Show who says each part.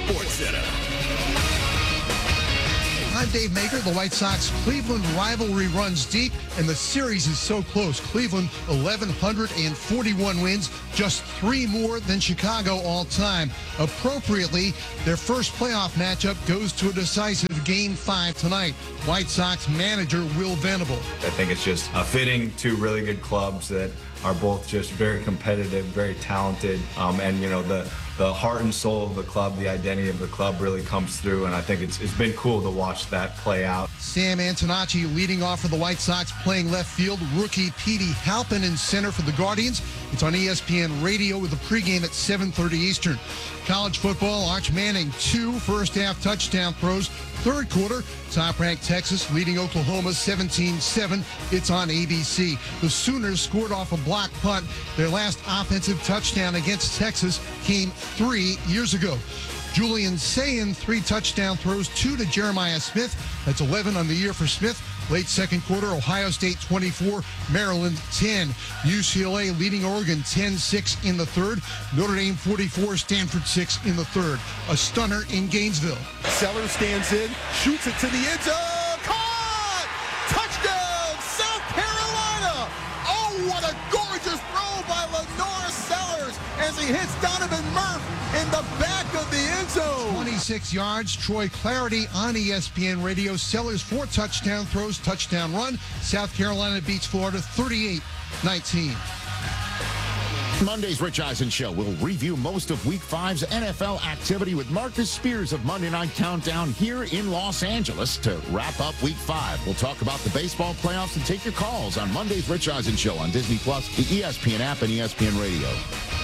Speaker 1: SportsCenter.
Speaker 2: I'm Dave Maker. The White Sox-Cleveland rivalry runs deep, and the series is so close. Cleveland, 1,141 wins, just 3 more than Chicago all-time. Appropriately, their first playoff matchup goes to a decisive Game 5 tonight. White Sox manager Will Venable.
Speaker 3: I think it's just fitting two really good clubs that are both just very competitive, very talented, and you know the heart and soul of the club, the identity of the club really comes through, and I think it's been cool to watch that play out.
Speaker 2: Sam Antonacci leading off for the White Sox, playing left field. Rookie Petey Halpin in center for the Guardians. It's on ESPN Radio with a pregame at 7:30 Eastern. College football, Arch Manning, 2 first-half touchdown throws. Third quarter, top-ranked Texas leading Oklahoma 17-7. It's on ABC. The Sooners scored off a block punt. Their last offensive touchdown against Texas came 3 years ago. Julian Sayin, 3 touchdown throws, 2 to Jeremiah Smith. That's 11 on the year for Smith. Late second quarter, Ohio State 24, Maryland 10. UCLA leading Oregon 10-6 in the third. Notre Dame 44, Stanford 6 in the third. A stunner in Gainesville.
Speaker 1: Sellers stands in, shoots it to the end zone. Caught! Touchdown, South Carolina! Oh, what a gorgeous throw by Lenore Sellers as he hits Donovan Murph in the back of the end zone.
Speaker 2: 26 yards. Troy Clarity on ESPN Radio. Sellers 4 touchdown throws, touchdown run. South Carolina beats Florida 38-19.
Speaker 4: Monday's Rich Eisen Show will review most of Week 5's NFL activity with Marcus Spears of Monday Night Countdown here in Los Angeles to wrap up Week 5. We'll talk about the baseball playoffs and take your calls on Monday's Rich Eisen Show on Disney+, the ESPN app, and ESPN Radio.